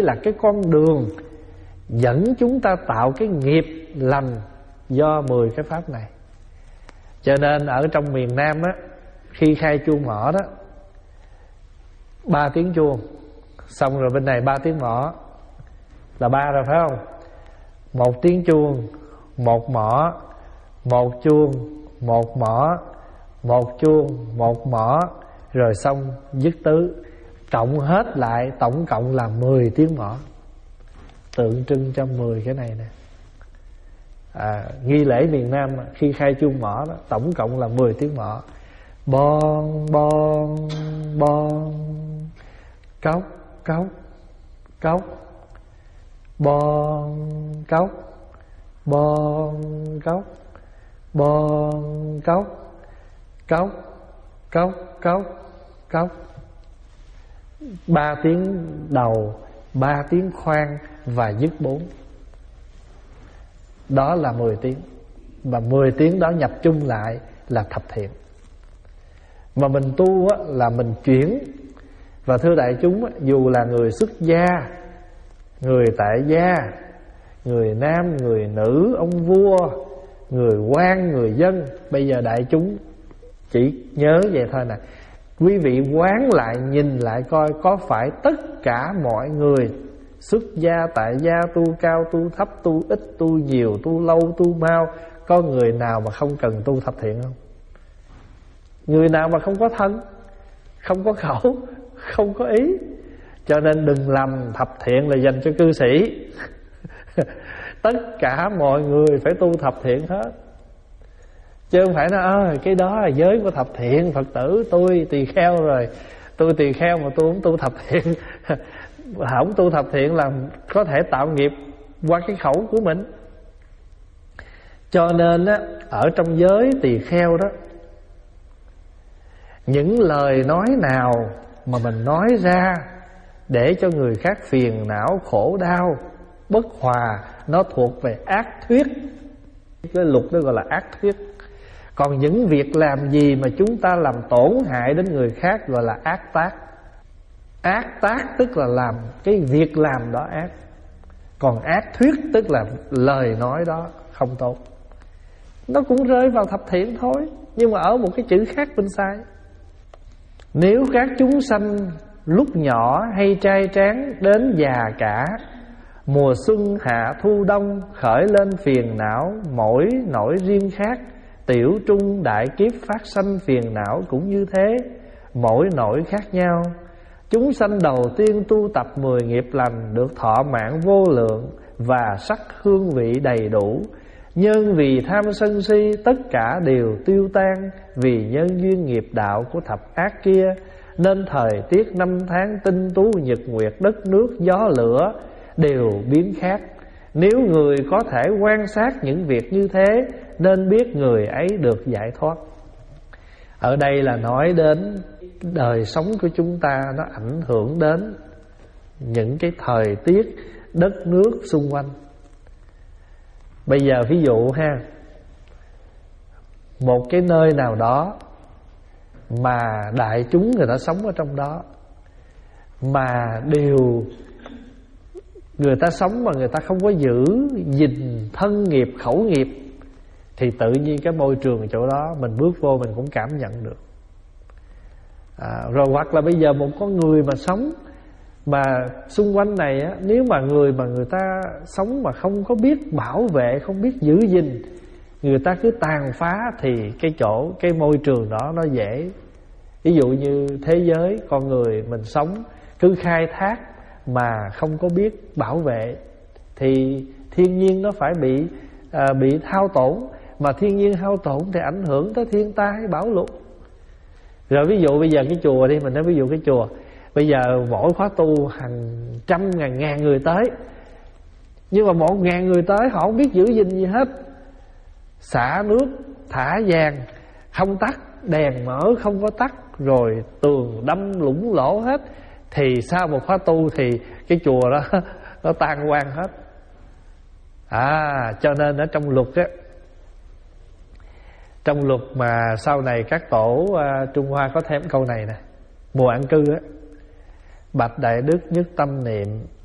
là cái con đường dẫn chúng ta tạo cái nghiệp lành do 10 cái pháp này. Cho nên ở trong miền Nam á, khi khai chuông mõ đó 3 tiếng chuông, xong rồi bên này 3 tiếng mõ là 3 rồi phải không? 1 tiếng chuông, 1 mõ, 1 chuông, 1 mõ, 1 chuông, 1 mõ, rồi xong dứt tứ. Cộng hết lại tổng cộng là 10 tiếng mõ, tượng trưng cho 10 cái này nè. Nghi lễ miền Nam khi khai chuông mõ đó, tổng cộng là 10 tiếng mõ. Bon bon bon, cốc cốc cốc, bon cốc, bon cốc, bon cốc, cốc cốc cốc cốc. 3 tiếng đầu, 3 tiếng khoan và dứt 4. Đó là 10 tiếng. Và 10 tiếng đó nhập chung lại là thập thiện. Mà mình tu á, là mình chuyển. Và thưa đại chúng á, dù là người xuất gia, người tại gia, người nam, người nữ, ông vua, người quan, người dân, bây giờ đại chúng chỉ nhớ vậy thôi nè. Quý vị quán lại, nhìn lại coi có phải tất cả mọi người xuất gia, tại gia, tu cao, tu thấp, tu ít, tu nhiều, tu lâu, tu mau, có người nào mà không cần tu thập thiện không? Người nào mà không có thân, không có khẩu, không có ý. Cho nên đừng lầm thập thiện là dành cho cư sĩ. Tất cả mọi người phải tu thập thiện hết. Chứ không phải nói cái đó là giới của thập thiện, Phật tử tôi tỳ kheo rồi, tôi tỳ kheo mà tôi không tu thập thiện. Không tu thập thiện là có thể tạo nghiệp qua cái khẩu của mình. Cho nên á, ở trong giới tỳ kheo đó, những lời nói nào mà mình nói ra để cho người khác phiền não, khổ đau, bất hòa, nó thuộc về ác thuyết. Cái luật đó gọi là ác thuyết. Còn những việc làm gì mà chúng ta làm tổn hại đến người khác gọi là ác tác. Ác tác tức là làm cái việc làm đó ác. Còn ác thuyết tức là lời nói đó không tốt. Nó cũng rơi vào thập thiện thôi, nhưng mà ở một cái chữ khác bên sai. Nếu các chúng sanh lúc nhỏ hay trai tráng đến già cả, mùa xuân hạ thu đông khởi lên phiền não, mỗi nỗi riêng khác, tiểu trung đại kiếp phát sanh phiền não cũng như thế, mỗi nỗi khác nhau. Chúng sanh đầu tiên tu tập 10 nghiệp lành, được thọ mạng vô lượng và sắc hương vị đầy đủ. Nhưng vì tham sân si, tất cả đều tiêu tan vì nhân duyên nghiệp đạo của thập ác kia, nên thời tiết năm tháng tinh tú nhật nguyệt, đất nước gió lửa đều biến khác. Nếu người có thể quan sát những việc như thế, nên biết người ấy được giải thoát. Ở đây là nói đến đời sống của chúng ta, nó ảnh hưởng đến những cái thời tiết đất nước xung quanh. Bây giờ ví dụ ha, một cái nơi nào đó mà đại chúng người ta sống ở trong đó, mà đều người ta sống mà người ta không có giữ gìn thân nghiệp, khẩu nghiệp, thì tự nhiên cái môi trường chỗ đó mình bước vô mình cũng cảm nhận được. Rồi hoặc là bây giờ một con người mà sống mà xung quanh này á, nếu mà người ta sống mà không có biết bảo vệ, không biết giữ gìn, người ta cứ tàn phá, thì cái môi trường đó nó dễ. Ví dụ như thế giới con người mình sống cứ khai thác mà không có biết bảo vệ, thì thiên nhiên nó phải bị hao tổn. Mà thiên nhiên hao tổn thì ảnh hưởng tới thiên tai bão lụt. Rồi ví dụ bây giờ cái chùa đi, mình nói ví dụ cái chùa, bây giờ mỗi khóa tu hàng trăm ngàn người tới, nhưng mà 1.000 người tới họ không biết giữ gìn gì hết. Xả nước, thả vàng, không tắt, đèn mở không có tắt, rồi tường đâm lũng lỗ hết, thì sau một khóa tu thì cái chùa đó nó tan hoang hết. Cho nên ở trong luật á, trong luật mà sau này các tổ Trung Hoa có thêm câu này nè: mùa an cư á, bạch đại đức nhất tâm niệm,